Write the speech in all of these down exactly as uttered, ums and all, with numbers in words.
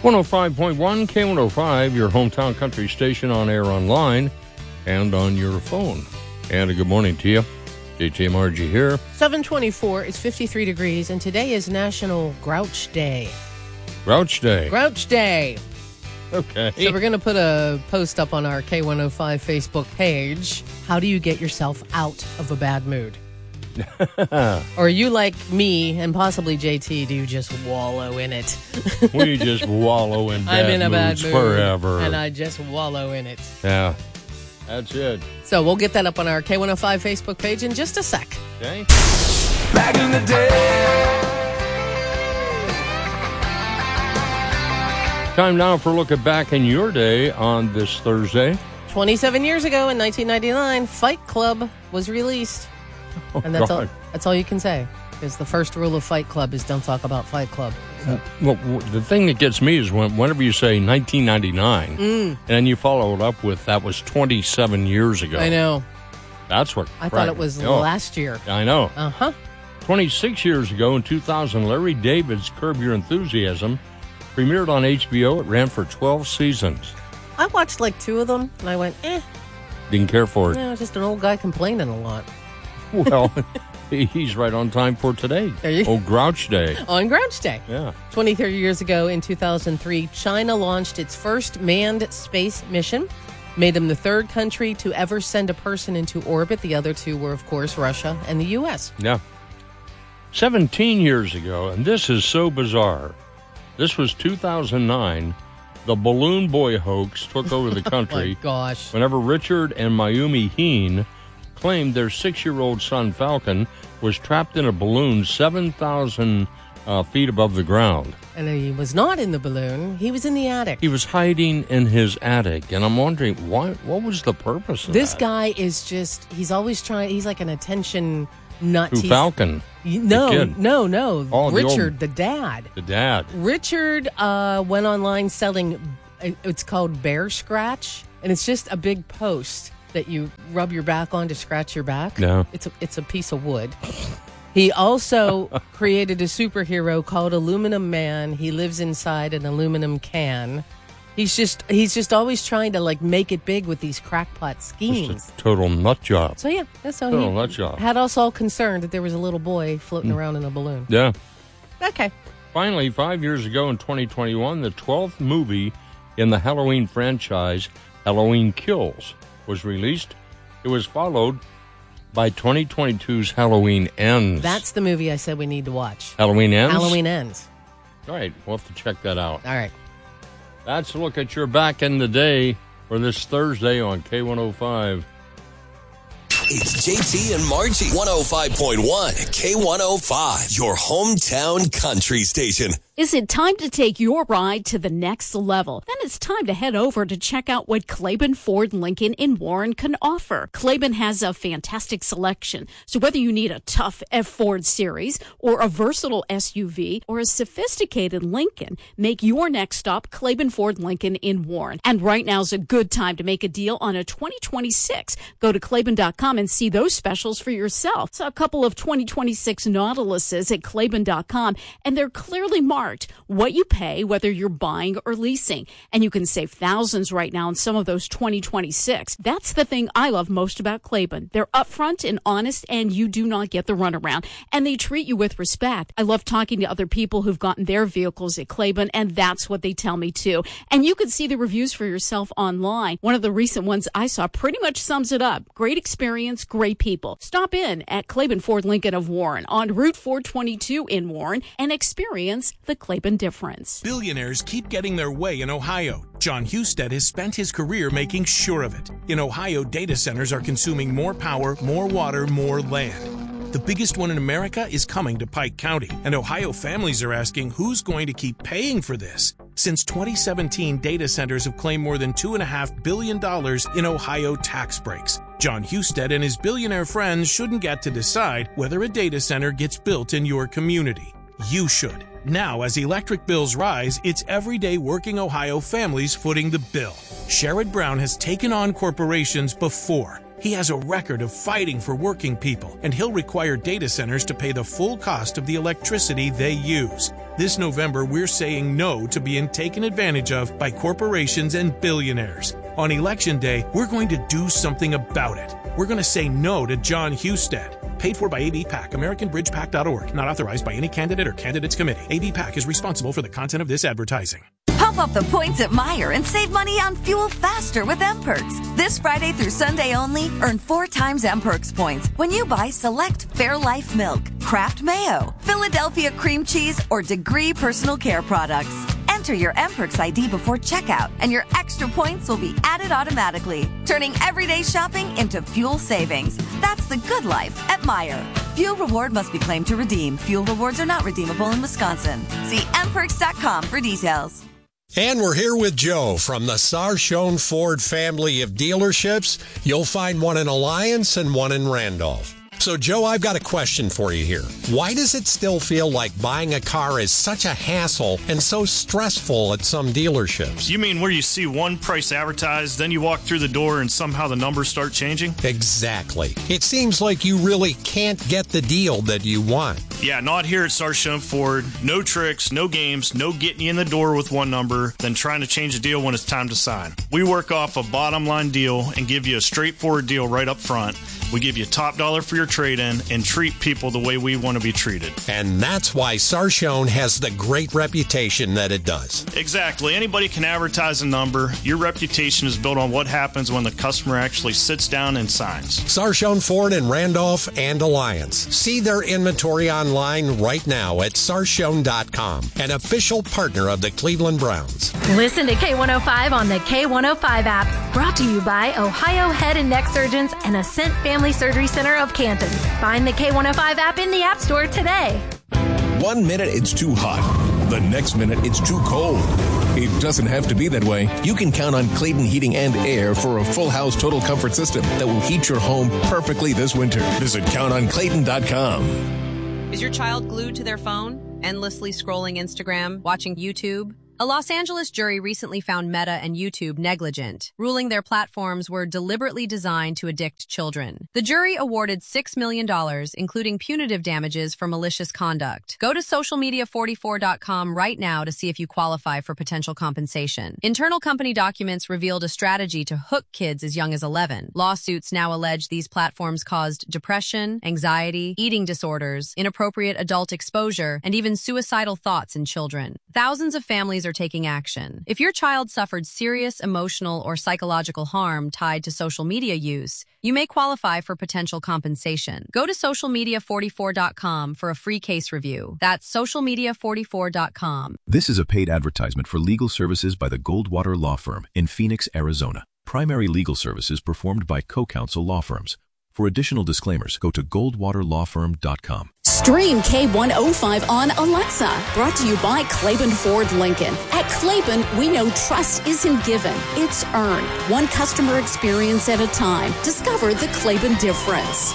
one oh five point one K one oh five, your hometown country station, on air, online, and on your phone. And a good morning to you. J T M R G here. seven twenty-four, it's fifty-three degrees, and today is National Grouch Day. Grouch Day. Grouch Day. Okay. So we're going to put a post up on our K one oh five Facebook page. How do you get yourself out of a bad mood? Or you, like me and possibly J T, do you just wallow in it? We just wallow in bad I'm in a bad moods mood forever. and I just wallow in it. Yeah, that's it. So we'll get that up on our K one oh five Facebook page in just a sec. Okay. Back in the day. Time now for a look at back in your day on this Thursday. twenty-seven years ago in nineteen ninety-nine, Fight Club was released. Oh, And that's all, God. that's all you can say. Because the first rule of Fight Club is don't talk about Fight Club. So. Well, the thing that gets me is when, whenever you say nineteen ninety-nine, Mm. and then you follow it up with that was twenty-seven years ago. I know. That's what. I thought it was oh, last year. I know. Uh-huh. twenty-six years ago in two thousand, Larry David's Curb Your Enthusiasm premiered on H B O. It ran for twelve seasons. I watched like two of them, and I went, eh. Didn't care for it. No, just an old guy complaining a lot. Well, he's right on time for today. There you- Oh, Grouch Day. On Grouch Day. Yeah. twenty-three years ago in two thousand three, China launched its first manned space mission, made them the third country to ever send a person into orbit. The other two were, of course, Russia and the U S. Yeah. seventeen years ago, and this is so bizarre. This was two thousand nine. The Balloon Boy hoax took over the country. Oh, my gosh. Whenever Richard and Mayumi Heen claimed their six-year-old son, Falcon, was trapped in a balloon seven thousand uh, feet above the ground. And he was not in the balloon. He was in the attic. He was hiding in his attic, and I'm wondering, why, what was the purpose of This that? guy is just, he's always trying, he's like an attention nut. Who, He's- Falcon? You- No, The kid. no, no. Oh, the Richard, old- the dad. The dad. Richard uh, went online selling, it's called Bear Scratch, and it's just a big post that you rub your back on to scratch your back. Yeah. It's a, it's a piece of wood. He also created a superhero called Aluminum Man. He lives inside an aluminum can. He's just he's just always trying to like make it big with these crackpot schemes. Just a total nut job. So yeah, that's how Total he nut job. had us all concerned that there was a little boy floating Mm. around in a balloon. Yeah. Okay. Finally, five years ago in twenty twenty-one, the twelfth movie in the Halloween franchise, Halloween Kills, was released. It was followed by twenty twenty-two's Halloween Ends. That's the movie I said we need to watch. Halloween Ends? Halloween Ends. All right, we'll have to check that out. All right. That's a look at your back in the day for this Thursday on K one oh five. It's J T and Margie. one oh five point one K one oh five, your hometown country station. Is it time to take your ride to the next level? Then it's time to head over to check out what Claiborne Ford Lincoln in Warren can offer. Claiborne has a fantastic selection. So whether you need a tough F Ford Series or a versatile S U V or a sophisticated Lincoln, make your next stop Claiborne Ford Lincoln in Warren. And right now's a good time to make a deal on a twenty twenty-six. Go to Claiborne dot com and see those specials for yourself. So a couple of twenty twenty-six Nautiluses at Claiborne dot com, and they're clearly marked what you pay, whether you're buying or leasing. And you can save thousands right now on some of those twenty twenty-six. That's the thing I love most about Claiborne. They're upfront and honest, and you do not get the runaround. And they treat you with respect. I love talking to other people who've gotten their vehicles at Claiborne, and that's what they tell me too. And you can see the reviews for yourself online. One of the recent ones I saw pretty much sums it up. Great experience, great people. Stop in at Claiborne Ford Lincoln of Warren on Route four twenty-two in Warren and experience the Claiborne difference. Billionaires keep getting their way in Ohio. John Husted has spent his career making sure of it. In Ohio, data centers are consuming more power, more water, more land. The biggest one in America is coming to Pike County, and Ohio families are asking who's going to keep paying for this. Since twenty seventeen, data centers have claimed more than two point five billion dollars in Ohio tax breaks. John Husted and his billionaire friends shouldn't get to decide whether a data center gets built in your community. You should. Now, as electric bills rise, it's everyday working Ohio families footing the bill. Sherrod Brown has taken on corporations before. He has a record of fighting for working people, and he'll require data centers to pay the full cost of the electricity they use. This November, we're saying no to being taken advantage of by corporations and billionaires. On Election Day, we're going to do something about it. We're going to say no to John Husted. Paid for by A B PAC, American Bridge Pac dot org. Not authorized by any candidate or candidates committee. A B PAC is responsible for the content of this advertising. Pump up the points at Meijer and save money on fuel faster with M-Perks. This Friday through Sunday only, earn four times M-Perks points when you buy select Fairlife Milk, Kraft Mayo, Philadelphia Cream Cheese, or Degree Personal Care products. Enter your M-Perks I D before checkout, and your extra points will be added automatically, turning everyday shopping into fuel savings. That's the good life at Meijer. Fuel reward must be claimed to redeem. Fuel rewards are not redeemable in Wisconsin. See M perks dot com for details. And we're here with Joe from the Sarshone Ford family of dealerships. You'll find one in Alliance and one in Randolph. So, Joe, I've got a question for you here. Why does it still feel like buying a car is such a hassle and so stressful at some dealerships? You mean where you see one price advertised, then you walk through the door and somehow the numbers start changing? Exactly. It seems like you really can't get the deal that you want. Yeah, not here at Sarshone Ford. No tricks, no games, no getting you in the door with one number, then trying to change a deal when it's time to sign. We work off a bottom line deal and give you a straightforward deal right up front. We give you top dollar for your trade-in and treat people the way we want to be treated. And that's why Sarshone has the great reputation that it does. Exactly. Anybody can advertise a number. Your reputation is built on what happens when the customer actually sits down and signs. Sarshone Ford in Randolph and Alliance. See their inventory online right now at sarshone dot com, an official partner of the Cleveland Browns. Listen to K one oh five on the K one oh five app. Brought to you by Ohio Head and Neck Surgeons and Ascent Family Surgery Center of Canton. Find the K one oh five app in the App Store today. One minute it's too hot. The next minute it's too cold. It doesn't have to be that way. You can count on Clayton Heating and Air for a full house total comfort system that will heat your home perfectly this winter. Visit count on clayton dot com. Is your child glued to their phone, endlessly scrolling Instagram, watching YouTube? A Los Angeles jury recently found Meta and YouTube negligent, ruling their platforms were deliberately designed to addict children. The jury awarded six million dollars, including punitive damages for malicious conduct. Go to social media forty-four dot com right now to see if you qualify for potential compensation. Internal company documents revealed a strategy to hook kids as young as eleven. Lawsuits now allege these platforms caused depression, anxiety, eating disorders, inappropriate adult exposure, and even suicidal thoughts in children. Thousands of families are taking action. If your child suffered serious emotional or psychological harm tied to social media use, you may qualify for potential compensation. Go to social media forty-four dot com for a free case review. That's social media forty-four dot com. This is a paid advertisement for legal services by the Goldwater Law Firm in Phoenix, Arizona. Primary legal services performed by co-counsel law firms. For additional disclaimers, go to goldwater law firm dot com. Stream K one oh five on Alexa. Brought to you by Claiborne Ford Lincoln. At Claiborne, we know trust isn't given, it's earned. One customer experience at a time. Discover the Claiborne difference.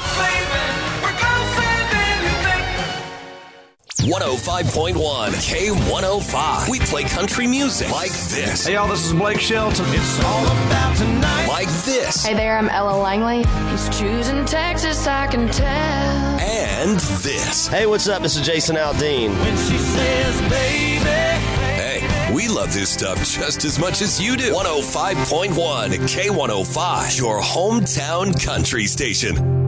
one oh five point one K one oh five. We play country music like this. Hey, y'all, this is Blake Shelton. It's all about tonight. Like this. Hey there, I'm Ella Langley. He's choosing Texas, I can tell. And this. Hey, what's up? This is Jason Aldean. When she says, baby. Hey, we love this stuff just as much as you do. one oh five point one K one oh five, your hometown country station.